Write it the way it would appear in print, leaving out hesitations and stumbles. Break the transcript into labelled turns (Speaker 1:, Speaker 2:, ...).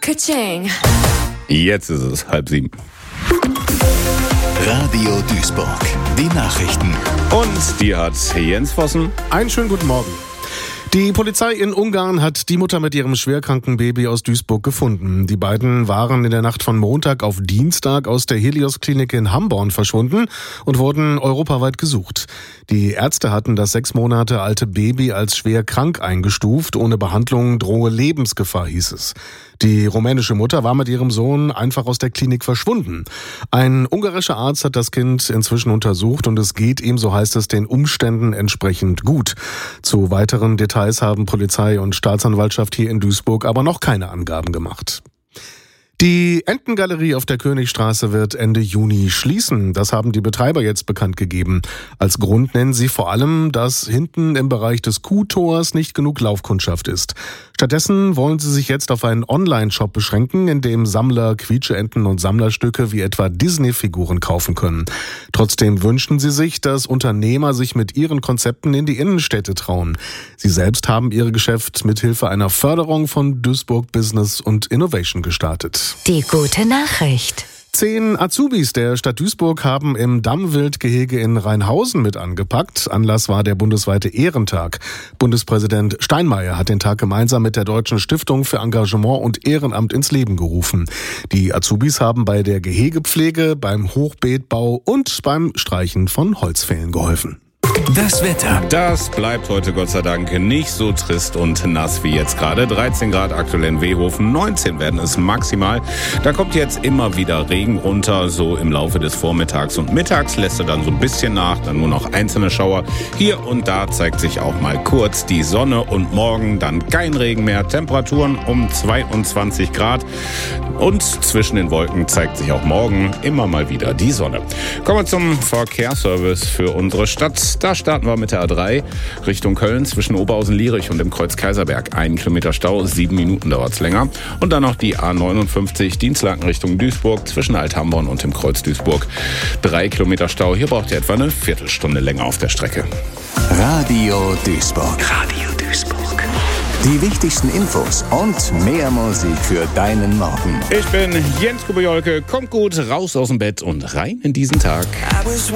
Speaker 1: Ka-ching.
Speaker 2: Jetzt ist es 6:30.
Speaker 3: Radio Duisburg, die Nachrichten.
Speaker 2: Und die hat Jens Vossen.
Speaker 4: Einen schönen guten Morgen. Die Polizei in Ungarn hat die Mutter mit ihrem schwerkranken Baby aus Duisburg gefunden. Die beiden waren in der Nacht von Montag auf Dienstag aus der Helios-Klinik in Hamborn verschwunden und wurden europaweit gesucht. Die Ärzte hatten das 6 Monate alte Baby als schwer krank eingestuft. Ohne Behandlung drohe Lebensgefahr, hieß es. Die rumänische Mutter war mit ihrem Sohn einfach aus der Klinik verschwunden. Ein ungarischer Arzt hat das Kind inzwischen untersucht und es geht ihm, so heißt es, den Umständen entsprechend gut. Zu weiteren Details haben Polizei und Staatsanwaltschaft hier in Duisburg aber noch keine Angaben gemacht. Die Entengalerie auf der Königstraße wird Ende Juni schließen. Das haben die Betreiber jetzt bekannt gegeben. Als Grund nennen sie vor allem, dass hinten im Bereich des Kuhtors nicht genug Laufkundschaft ist. Stattdessen wollen sie sich jetzt auf einen Online-Shop beschränken, in dem Sammler Quietscheenten und Sammlerstücke wie etwa Disney-Figuren kaufen können. Trotzdem wünschen sie sich, dass Unternehmer sich mit ihren Konzepten in die Innenstädte trauen. Sie selbst haben ihr Geschäft mithilfe einer Förderung von Duisburg Business und Innovation gestartet.
Speaker 1: Die gute Nachricht.
Speaker 4: 10 Azubis der Stadt Duisburg haben im Dammwildgehege in Rheinhausen mit angepackt. Anlass war der bundesweite Ehrentag. Bundespräsident Steinmeier hat den Tag gemeinsam mit der Deutschen Stiftung für Engagement und Ehrenamt ins Leben gerufen. Die Azubis haben bei der Gehegepflege, beim Hochbeetbau und beim Streichen von Holzfällen geholfen.
Speaker 3: Das Wetter.
Speaker 2: Das bleibt heute Gott sei Dank nicht so trist und nass wie jetzt gerade. 13 Grad aktuell in Wehofen, 19 werden es maximal. Da kommt jetzt immer wieder Regen runter, so im Laufe des Vormittags und Mittags lässt er dann so ein bisschen nach, dann nur noch einzelne Schauer. Hier und da zeigt sich auch mal kurz die Sonne und morgen dann kein Regen mehr. Temperaturen um 22 Grad und zwischen den Wolken zeigt sich auch morgen immer mal wieder die Sonne. Kommen wir zum Verkehrsservice für unsere Stadt. Da starten wir mit der A3 Richtung Köln zwischen Oberhausen-Lierich und dem Kreuz Kaiserberg. 1 Kilometer Stau, 7 Minuten dauert es länger. Und dann noch die A59 Dienstlaken Richtung Duisburg zwischen Althamborn und dem Kreuz Duisburg. 3 Kilometer Stau, hier braucht ihr etwa eine Viertelstunde länger auf der Strecke.
Speaker 3: Radio Duisburg. Radio Duisburg. Die wichtigsten Infos und mehr Musik für deinen Morgen.
Speaker 2: Ich bin Jens Kubejolke. Kommt gut raus aus dem Bett und rein in diesen Tag.